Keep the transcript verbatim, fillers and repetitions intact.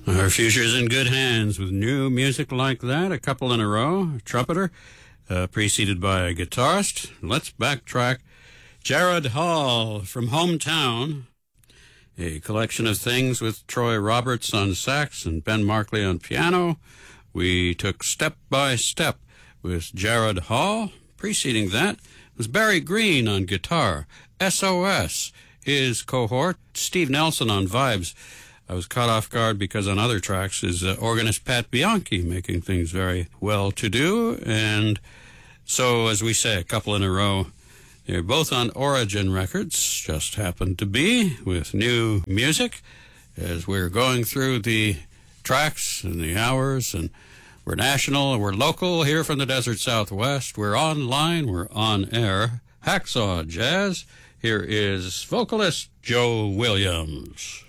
Our future's in good hands with new music like that, a couple in a row, a trumpeter, uh, preceded by a guitarist. Let's backtrack. Jared Hall from Hometown, a collection of things with Troy Roberts on sax and Ben Markley on piano. We took Step by Step with Jared Hall. Preceding that was Barry Green on guitar. S O S, his cohort. Steve Nelson on vibes. I was caught off guard because on other tracks is uh, organist Pat Bianchi making things very well to do. And so, as we say, a couple in a row. They're both on Origin Records, just happened to be, with new music. As we're going through the tracks and the hours, and we're national and we're local here from the Desert Southwest. We're online, we're on air. Hacksaw Jazz. Here is vocalist Joe Williams.